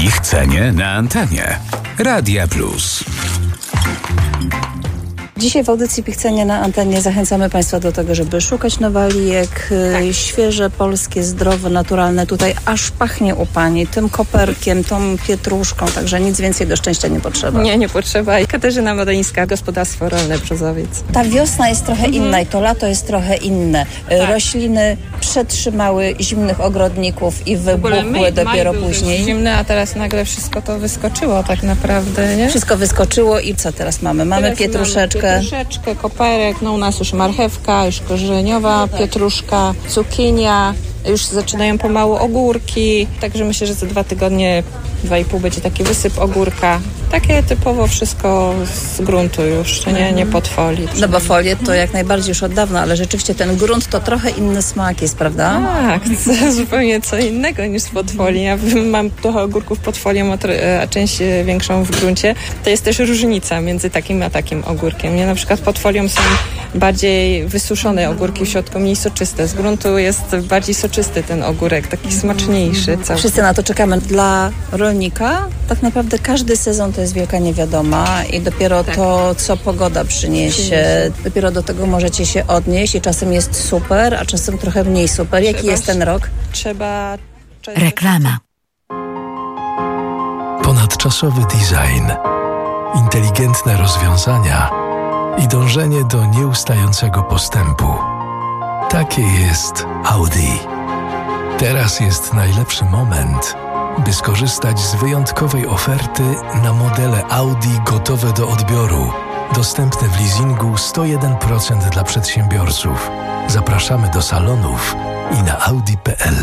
Ich cenię na antenie. Radia Plus. Dzisiaj w audycji Pichcenie na antenie zachęcamy Państwa do tego, żeby szukać nowalijek, świeże, polskie, zdrowe, naturalne. Tutaj aż pachnie u Pani tym koperkiem, tą pietruszką, także nic więcej do szczęścia nie potrzeba. Nie potrzeba. Katarzyna Modeńska, Gospodarstwo Rolne Brzozowiec. Ta wiosna jest trochę inna i to lato jest trochę inne. Rośliny przetrzymały zimnych ogrodników i wybuchły dopiero później. Zimne, a teraz nagle wszystko to wyskoczyło tak naprawdę, nie? Wszystko wyskoczyło i co teraz mamy? Mamy pietruszeczkę. Pietruszeczkę, koperek, no u nas już marchewka, już korzeniowa, pietruszka, cukinia, już zaczynają pomału ogórki, także myślę, że za 2 tygodnie, 2,5 będzie taki wysyp ogórka. Takie typowo wszystko z gruntu już, nie pod folii. No bo folię to jak najbardziej już od dawna, ale rzeczywiście ten grunt to trochę inny smak jest, prawda? Tak, zupełnie co innego niż pod folią. Ja mam trochę ogórków pod folią, a część większą w gruncie. To jest też różnica między takim a takim ogórkiem. Nie? Na przykład pod folią są bardziej wysuszone ogórki, w środku mniej soczyste. Z gruntu jest bardziej soczysty ten ogórek, taki smaczniejszy. Wszyscy na to czekamy. Dla rolnika tak naprawdę każdy sezon to jest wielka niewiadoma i dopiero to, co pogoda przyniesie, dopiero do tego możecie się odnieść i czasem jest super, a czasem trochę mniej super. Jaki jest ten rok? Reklama. Ponadczasowy design, inteligentne rozwiązania i dążenie do nieustającego postępu. Takie jest Audi. Teraz jest najlepszy moment, by skorzystać z wyjątkowej oferty na modele Audi gotowe do odbioru. Dostępne w leasingu 101% dla przedsiębiorców. Zapraszamy do salonów i na audi.pl.